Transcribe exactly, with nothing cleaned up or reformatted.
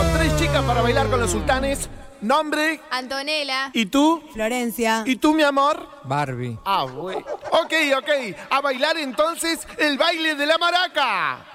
tres chicas para bailar con los sultanes. Nombre. Antonella. ¿Y tú? Florencia. ¿Y tú, mi amor? Barbie. Ah, bueno. Ok, ok. A bailar entonces el baile de la maraca.